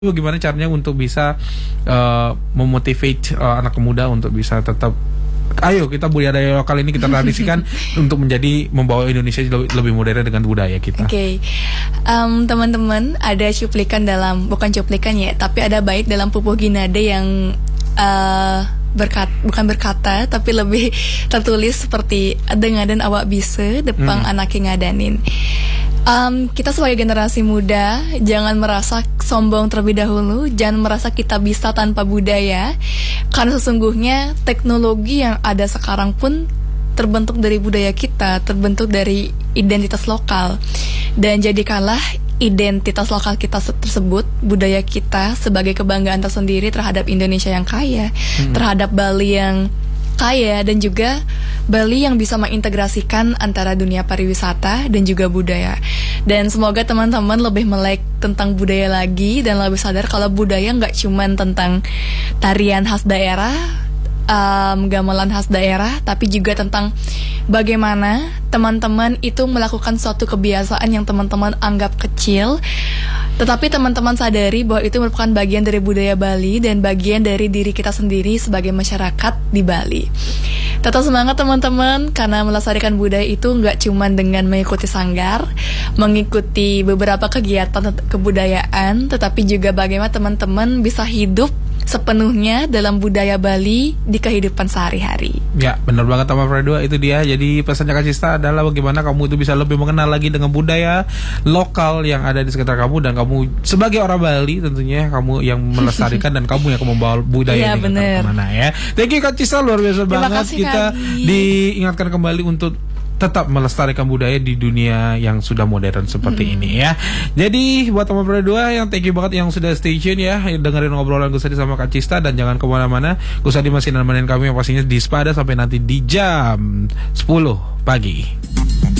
Bagaimana caranya untuk bisa memotivate anak muda untuk bisa tetap ayo kita budaya lokal ini kita tradisikan untuk membawa Indonesia lebih modern dengan budaya kita. Oke. Teman-teman, ada bukan cuplikan ya, tapi ada bait dalam Pupuh Ginade yang bukan berkata tapi lebih tertulis seperti dengaden awak bisa depang anaknya ngadanin. Kita sebagai generasi muda jangan merasa sombong terlebih dahulu, jangan merasa kita bisa tanpa budaya, karena sesungguhnya teknologi yang ada sekarang pun terbentuk dari budaya kita, terbentuk dari identitas lokal. Dan jadikanlah identitas lokal kita tersebut, budaya kita sebagai kebanggaan tersendiri terhadap Indonesia yang kaya, terhadap Bali yang kaya, dan juga Bali yang bisa mengintegrasikan antara dunia pariwisata dan juga budaya. Dan semoga teman-teman lebih melek tentang budaya lagi dan lebih sadar kalau budaya nggak cuman tentang tarian khas daerah, gamelan khas daerah, tapi juga tentang bagaimana teman-teman itu melakukan suatu kebiasaan yang teman-teman anggap kecil, tetapi teman-teman sadari bahwa itu merupakan bagian dari budaya Bali dan bagian dari diri kita sendiri sebagai masyarakat di Bali. Tetap semangat teman-teman, karena melestarikan budaya itu nggak cuma dengan mengikuti sanggar, mengikuti beberapa kegiatan kebudayaan, tetapi juga bagaimana teman-teman bisa hidup sepenuhnya dalam budaya Bali di kehidupan sehari-hari. Ya, benar banget Tama Fredua, itu dia. Jadi pesannya Kak Cista adalah bagaimana kamu itu bisa lebih mengenal lagi dengan budaya lokal yang ada di sekitar kamu, dan kamu sebagai orang Bali tentunya kamu yang melestarikan dan kamu yang membawa budaya ini kemana ya. Thank you Kak Cista, luar biasa banget. Kita diingatkan kembali untuk tetap melestarikan budaya di dunia yang sudah modern seperti ini ya. Jadi buat teman berdua yang thank you banget yang sudah stay tune ya, dengerin ngobrolan Gusadi sama Kak Cista, dan jangan kemana-mana. Gusadi masih nemenin kami yang pastinya di Spada sampai nanti di jam 10 pagi.